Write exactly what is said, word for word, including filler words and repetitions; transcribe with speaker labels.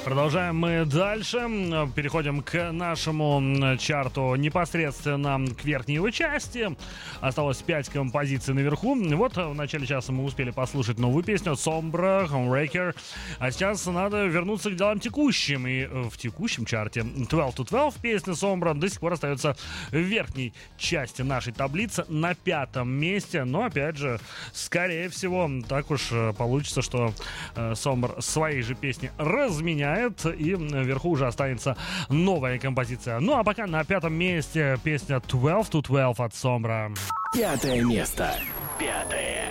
Speaker 1: Продолжаем мы дальше. Переходим к нашему чарту непосредственно к верхней его части. Осталось пять композиций наверху. Вот в начале часа мы успели послушать новую песню от Sombra, Homewrecker. А сейчас надо вернуться к делам текущим. И в текущем чарте двенадцать to двенадцать песня Sombra до сих пор остается в верхней части нашей таблицы на пятом месте. Но опять же, скорее всего, так уж получится, что Sombra свои же песни разменяет. И вверху уже останется новая композиция. Ну а пока на пятом месте песня двенадцать to двенадцать от Sombra.
Speaker 2: Пятое место. Пятое.